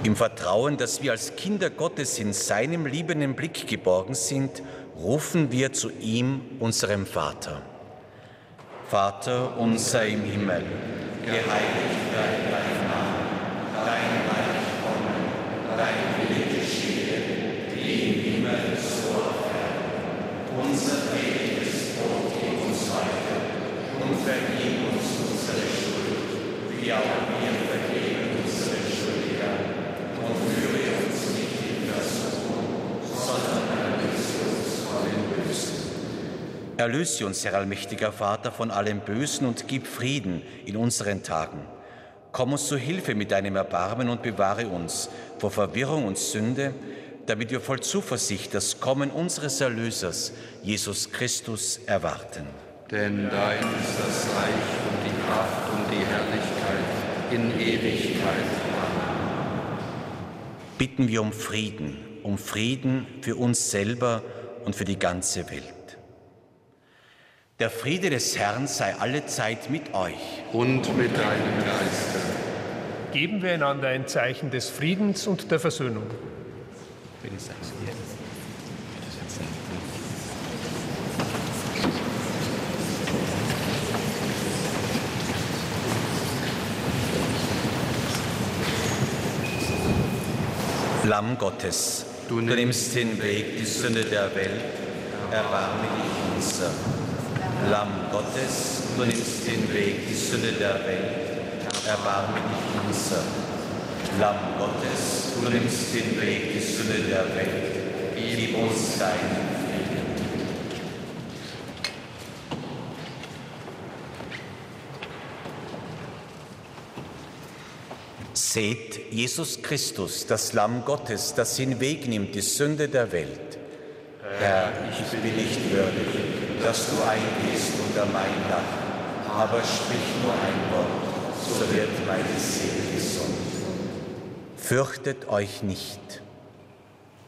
Im Vertrauen, dass wir als Kinder Gottes in seinem liebenden Blick geborgen sind, rufen wir zu ihm, unserem Vater. Vater unser im Himmel, geheiligt werde dein Name, dein Reich komme, dein Wille geschehe, wie im Himmel so auf Erden. Unser tägliches Brot gib uns heute und vergib uns unsere Schuld, wie auch wir vergeben unsere Schuldiger. Und führe uns nicht in Versuchung, sondern erlöse uns von dem Bösen. Erlöse uns, Herr allmächtiger Vater, von allem Bösen und gib Frieden in unseren Tagen. Komm uns zu Hilfe mit deinem Erbarmen und bewahre uns vor Verwirrung und Sünde, damit wir voll Zuversicht das Kommen unseres Erlösers, Jesus Christus, erwarten. Denn dein ist das Reich und die Kraft und die Herrlichkeit in Ewigkeit. Bitten wir um Frieden für uns selber und für die ganze Welt. Der Friede des Herrn sei allezeit mit euch. Und mit deinem Geiste. Geben wir einander ein Zeichen des Friedens und der Versöhnung. Lamm Gottes, du nimmst den Weg, die Sünde der Welt, erbarme dich unser. Lamm Gottes, du nimmst den Weg, die Sünde der Welt, erbarme dich unser. Lamm Gottes, du nimmst den Weg, die Sünde der Welt, gib uns deinen Frieden. Seht Jesus Christus, das Lamm Gottes, das hinwegnimmt die Sünde der Welt. Herr, ich bin nicht würdig, dass du eingehst unter mein Dach, aber sprich nur ein Wort, so wird meine Seele gesund. Fürchtet euch nicht.